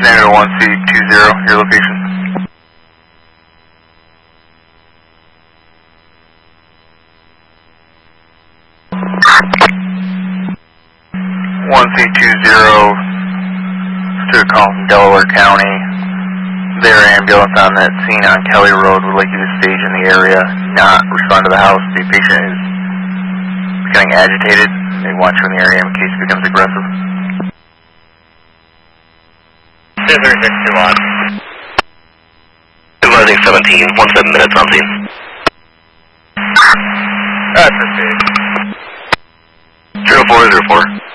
Scenario 1C20, your location. 1C20, stood a call from Delaware County. Their ambulance on that scene on Kelly Road would like you to stage in the area, not respond to the house. The patient is becoming agitated. They want you in the area in case it becomes aggressive. 23621. 17, 17 minutes on scene. That's a stage. 0404.